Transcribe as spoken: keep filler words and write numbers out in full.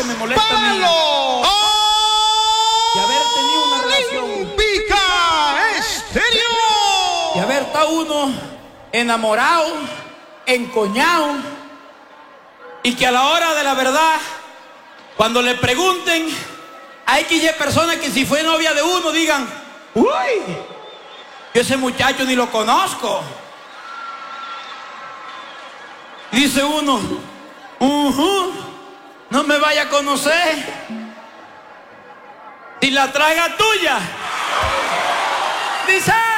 me molesta a mí. Y haber tenido una relación. Pica Estéreo. Y haber estado uno enamorado, encoñado. Y que a la hora de la verdad, cuando le pregunten, hay que ir personas que si fue novia de uno digan, uy, yo ese muchacho ni lo conozco. Dice uno, uh-huh, no me vaya a conocer. Si la traga tuya. Dice.